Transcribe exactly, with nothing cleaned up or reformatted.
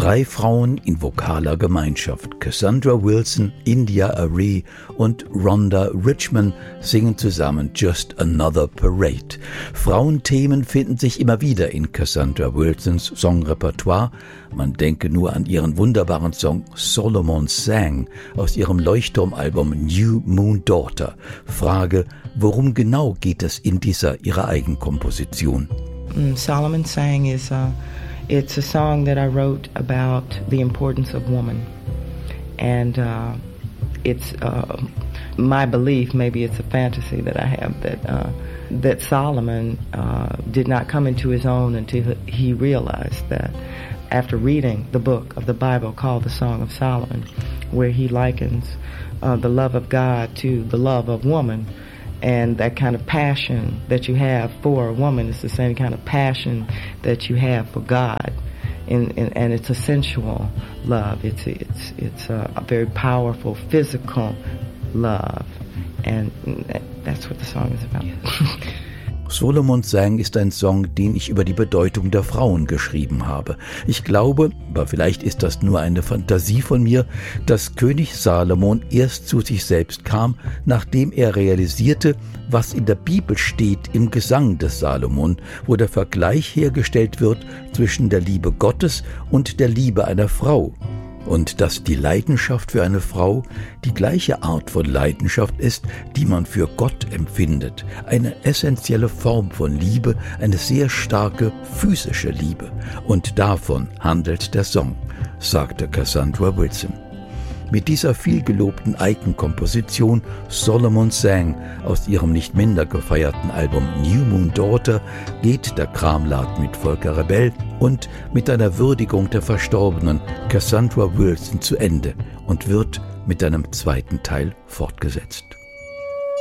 Drei Frauen in vokaler Gemeinschaft, Cassandra Wilson, India Arie und Rhonda Richman, singen zusammen Just Another Parade. Frauenthemen finden sich immer wieder in Cassandra Wilsons Songrepertoire. Man denke nur an ihren wunderbaren Song Solomon Sang aus ihrem Leuchtturmalbum New Moon Daughter. Frage, worum genau geht es in dieser ihrer Eigenkomposition? Solomon Sang is a It's a song that I wrote about the importance of woman, and uh, it's uh, my belief, maybe it's a fantasy that I have, that uh, that Solomon uh, did not come into his own until he realized that after reading the book of the Bible called the Song of Solomon, where he likens uh, the love of God to the love of woman. And that kind of passion that you have for a woman is the same kind of passion that you have for God, and, and, and it's a sensual love. It's it's it's a, a very powerful physical love, and that's what the song is about. Solomon Sang ist ein Song, den ich über die Bedeutung der Frauen geschrieben habe. Ich glaube, aber vielleicht ist das nur eine Fantasie von mir, dass König Salomon erst zu sich selbst kam, nachdem er realisierte, was in der Bibel steht im Gesang des Salomon, wo der Vergleich hergestellt wird zwischen der Liebe Gottes und der Liebe einer Frau. Und dass die Leidenschaft für eine Frau die gleiche Art von Leidenschaft ist, die man für Gott empfindet. Eine essentielle Form von Liebe, eine sehr starke physische Liebe. Und davon handelt der Song, sagte Cassandra Wilson. Mit dieser vielgelobten Eigenkomposition Solomon Sang aus ihrem nicht minder gefeierten Album New Moon Daughter geht der Kramladen mit Volker Rebell und mit einer Würdigung der verstorbenen Cassandra Wilson zu Ende und wird mit einem zweiten Teil fortgesetzt.